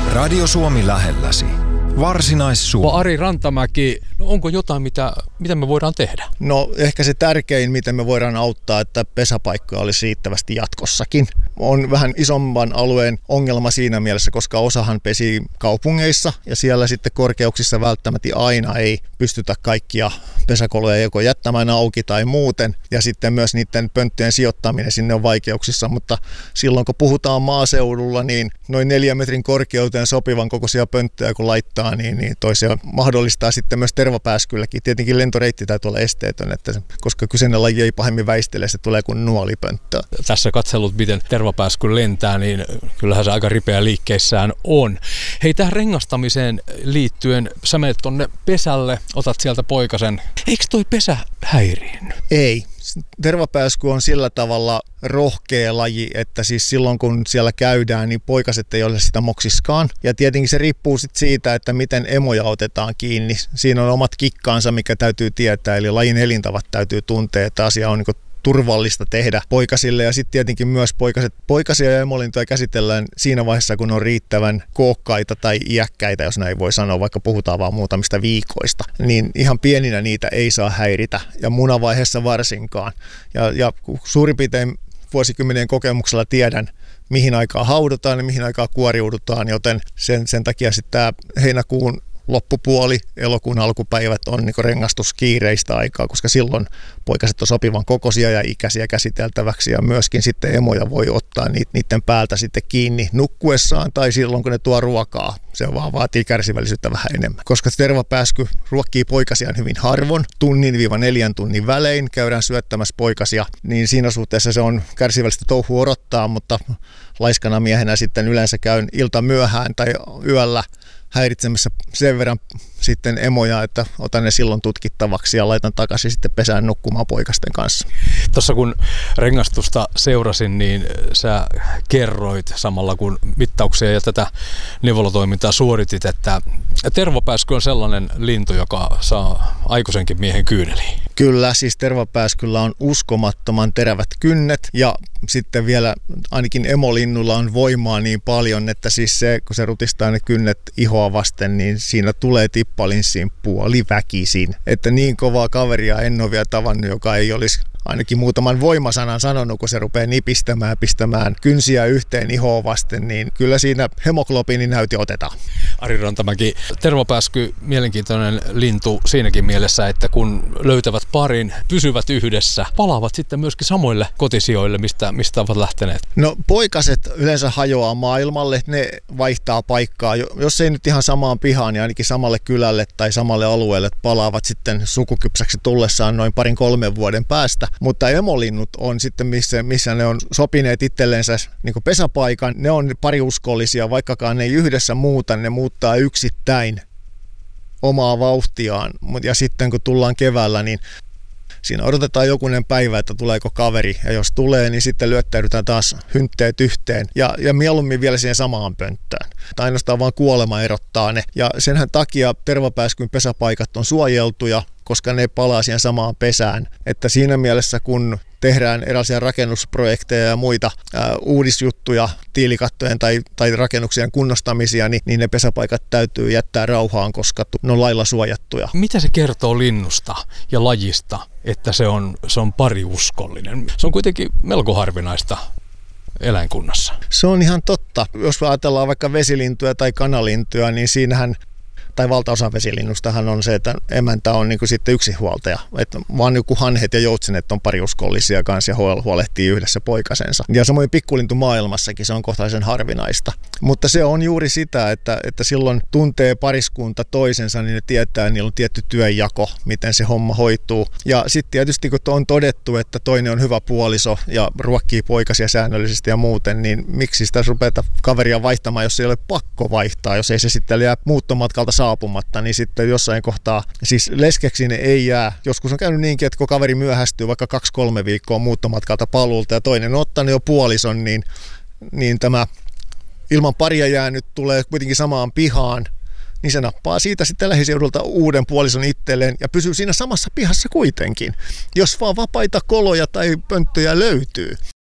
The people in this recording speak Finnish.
Radio Suomi lähelläsi. Varsinais-Suomi. Ari Rantamäki, onko jotain, mitä me voidaan tehdä? No ehkä se tärkein, miten me voidaan auttaa, että pesäpaikkoja olisi riittävästi jatkossakin. On vähän isomman alueen ongelma siinä mielessä, koska osahan pesi kaupungeissa ja siellä sitten korkeuksissa välttämättä aina ei pystytä kaikkia pesäkoloja joko jättämään auki tai muuten. Ja sitten myös niiden pönttöjen sijoittaminen sinne on vaikeuksissa, mutta silloin kun puhutaan maaseudulla, niin noin 4 metrin korkeuteen sopivan kokoisia pönttöjä kun laittaa, niin toisia mahdollistaa sitten myös tervapääskylläkin. Tietenkin lentoreitti täytyy olla esteetön, koska kyseinen laji ei pahemmin väistele, se tulee kuin nuolipönttö. Tässä katsellut, miten tervapääsky lentää, niin kyllähän se aika ripeä liikkeissään on. Hei, tähän rengastamiseen liittyen, sä menet tonne pesälle, otat sieltä poikasen. Eikö toi pesä häiriinny? Ei. Tervapääsky on sillä tavalla rohkea laji, että siis silloin kun siellä käydään, niin poikaset ei ole sitä moksiskaan. Ja tietenkin se riippuu sit siitä, että miten emoja otetaan kiinni. Siinä on omat kikkaansa, mikä täytyy tietää, eli lajin elintavat täytyy tuntea, että asia on niin turvallista tehdä poikasille. Ja sitten tietenkin myös poikasia ja emolintoja käsitellään siinä vaiheessa, kun on riittävän kookkaita tai iäkkäitä, jos näin voi sanoa, vaikka puhutaan vaan muutamista viikoista. Niin ihan pieninä niitä ei saa häiritä ja munavaiheessa varsinkaan. Ja suurin piirtein vuosikymmenien kokemuksella tiedän, mihin aikaa haudutaan ja mihin aikaa kuoriudutaan, joten sen takia sitten tämä heinäkuun loppupuoli, elokuun alkupäivät on niin rengastuskiireistä aikaa, koska silloin poikaset on sopivan kokoisia ja ikäisiä käsiteltäväksi ja myöskin sitten emoja voi ottaa niiden päältä sitten kiinni nukkuessaan tai silloin, kun ne tuo ruokaa. Se vaan vaatii kärsivällisyyttä vähän enemmän. Koska tervapääsky ruokkii poikasiaan hyvin harvoin, 1–4 tunnin välein käydään syöttämässä poikasia, niin siinä suhteessa se on kärsivällistä touhua odottaa, mutta laiskana miehenä sitten yleensä käyn ilta myöhään tai yöllä häiritsemässä sen verran sitten emoja, että otan ne silloin tutkittavaksi ja laitan takaisin sitten pesään nukkumaan poikasten kanssa. Tuossa kun rengastusta seurasin, niin sä kerroit samalla kun mittauksia ja tätä neuvolatoimintaa suoritit, että tervapääsky on sellainen lintu, joka saa aikuisenkin miehen kyyneliin. Kyllä, siis tervapääskyllä on uskomattoman terävät kynnet ja sitten vielä ainakin emolinnulla on voimaa niin paljon, että siis se, kun se rutistaa ne kynnet ihoa vasten, niin siinä tulee tippalinssiin puoliväkisin. Että niin kovaa kaveria en ole vielä tavannut, joka ei olisi ainakin muutaman voimasanan sanonut, kun se rupeaa pistämään kynsiä yhteen ihoa vasten, niin kyllä siinä hemoglobiininäyte otetaan. Ari Rantamäki, tervapääsky mielenkiintoinen lintu siinäkin mielessä, että kun löytävät parin, pysyvät yhdessä, palaavat sitten myöskin samoille kotisijoille, mistä ovat lähteneet. No poikaset yleensä hajoaa maailmalle, ne vaihtaa paikkaa, jos ei nyt ihan samaan pihaan, niin ainakin samalle kylälle tai samalle alueelle, palaavat sitten sukukypsäksi tullessaan noin 2–3 vuoden päästä. Mutta emolinnut on sitten, missä ne on sopineet itsellensä niin kuin pesäpaikan. Ne on pariuskollisia, vaikkakaan ne ei yhdessä muuta, ne muuttaa yksittäin omaa vauhtiaan. Ja sitten kun tullaan keväällä, niin siinä odotetaan jokunen päivä, että tuleeko kaveri. Ja jos tulee, niin sitten lyöttäydytään taas hyntteet yhteen. Ja mieluummin vielä siihen samaan pönttöön. Ainoastaan vaan kuolema erottaa ne. Ja senhän takia tervapääskyn pesäpaikat on suojeltuja, koska ne palaa siihen samaan pesään. Että siinä mielessä, kun tehdään erilaisia rakennusprojekteja ja muita uudisjuttuja, tiilikattojen tai rakennuksien kunnostamisia, niin ne pesäpaikat täytyy jättää rauhaan, koska ne on lailla suojattuja. Mitä se kertoo linnusta ja lajista, että se on pariuskollinen? Se on kuitenkin melko harvinaista eläinkunnassa. Se on ihan totta. Jos ajatellaan vaikka vesilintuja tai kanalintuja, niin siinähän tai valtaosa vesilinnustahan on se, että emäntä on niin kuin sitten yksinhuoltaja. Että vaan joku hanhet ja joutsenet on pariuskollisia kanssa ja huolehtii yhdessä poikasensa. Ja samoin pikkulintumaailmassakin se on kohtalaisen harvinaista. Mutta se on juuri sitä, että silloin tuntee pariskunta toisensa, niin ne tietää, että niillä on tietty työnjako, miten se homma hoituu. Ja sitten tietysti kun on todettu, että toinen on hyvä puoliso ja ruokkii poikasia säännöllisesti ja muuten, niin miksi sitä rupeata kaveria vaihtamaan, jos ei ole pakko vaihtaa, jos ei se sitten jää muuttomatkalta saapumatta, niin sitten jossain kohtaa, siis leskeksi ne ei jää. Joskus on käynyt niinkin, että kun kaveri myöhästyy vaikka 2–3 viikkoa muuttomatkalta paluulta ja toinen on ottanut jo puolison, niin tämä ilman paria jäänyt tulee kuitenkin samaan pihaan, niin se nappaa siitä sitten lähiseudulta uuden puolison itselleen ja pysyy siinä samassa pihassa kuitenkin, jos vaan vapaita koloja tai pönttöjä löytyy.